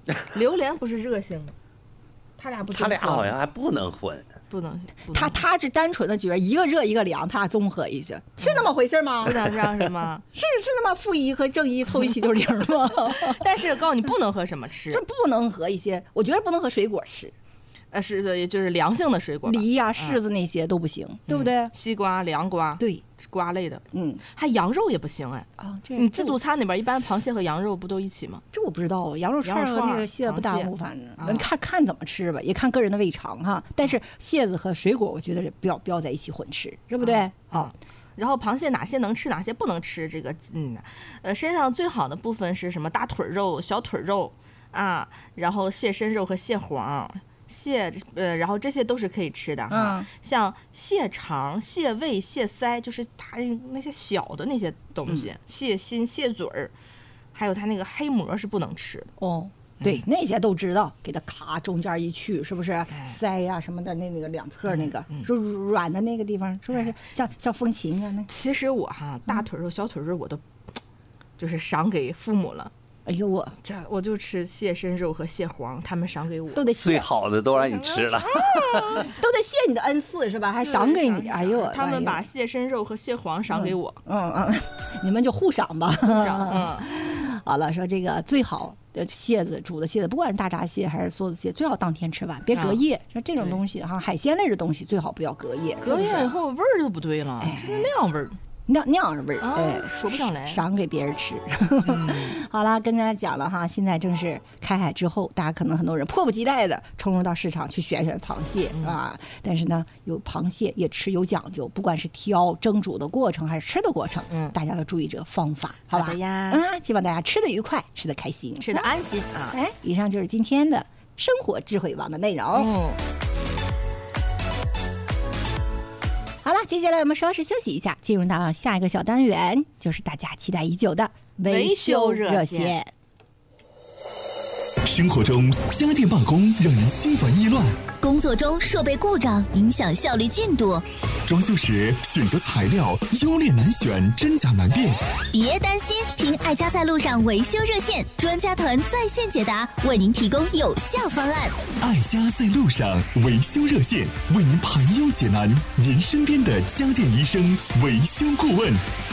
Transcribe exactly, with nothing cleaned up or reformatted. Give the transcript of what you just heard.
榴莲不是热性吗？他俩不他俩好像还不能混， 不能。不能他他是单纯的觉得一个热一个凉，他俩综合一些，是那么回事吗？ 不能这样是吗？ 是是那么负一和正一凑一起就零吗？ 但是告诉你不能喝什么吃， 这不能和一些，我觉得不能和水果吃。 呃，是的，就是凉性的水果， 梨呀、柿子那些都不行， 嗯、 对不对？ 西瓜、凉瓜， 对， 瓜类的， 嗯， 还羊肉也不行哎。 啊，这你自助餐里边一般螃蟹和羊肉不都一起吗？ 这我不知道，羊肉串和那个蟹不耽误，反正啊、 能看看怎么吃吧，也看个人的胃肠哈。但是蟹子和水果，我觉得不要不要在一起混吃，对不对？ 啊。啊然后螃蟹哪些能吃，哪些不能吃？这个，嗯，呃，身上最好的部分是什么？大腿肉、小腿肉啊，然后蟹身肉和蟹黄。蟹呃，然后这些都是可以吃的哈，嗯、像蟹肠、蟹胃、蟹腮，就是它那些小的那些东西，嗯、蟹心、蟹嘴儿，还有它那个黑膜是不能吃的哦。对，嗯、那些都知道，给它咔中间一去，是不是？腮呀、啊、什么的，那那个两侧那个，说、嗯、软的那个地方，是不是？像像风琴啊那。 其实我哈，大腿肉、小腿肉我都就是赏给父母了。 哎呦我这我就吃蟹身肉和蟹黄，他们赏给我， 都得最好的都让你吃了， 都得谢你的恩赐是吧？还赏给你，哎呦， 他们把蟹身肉和蟹黄赏给我， 嗯嗯，嗯你们就互赏吧。 互赏，嗯， 好了，说这个最好的蟹子煮的蟹子，不管是大闸蟹还是梭子蟹，最好当天吃完，别隔夜。说、啊、这种东西哈，海鲜类的东西最好不要隔夜， 隔夜以后味儿就不对了，哎、就是那样味儿。 那那样的味儿， 啊、 哎， 说不上来， 赏给别人吃。 嗯、 好了，跟大家讲了哈，现在正是开海之后，大家可能很多人迫不及待的冲入到市场去选选螃蟹、嗯、啊。但是呢，有螃蟹也吃有讲究，不管是挑蒸煮的过程还是吃的过程，嗯，大家要注意这个方法，好吧？ 好的呀， 啊，希望大家吃的愉快，吃的开心， 吃的安心啊。 哎，以上就是今天的生活智慧网的内容。 嗯。 好了，接下来我们稍事休息一下，进入到下一个小单元，就是大家期待已久的维修热线。 生活中家电罢工让人心烦意乱， 工作中设备故障影响效率进度， 装修时选择材料优劣难选，真假难辨。 别担心，听爱家在路上维修热线，专家团在线解答，为您提供有效方案。 爱家在路上维修热线，为您排忧解难，您身边的家电医生、维修顾问。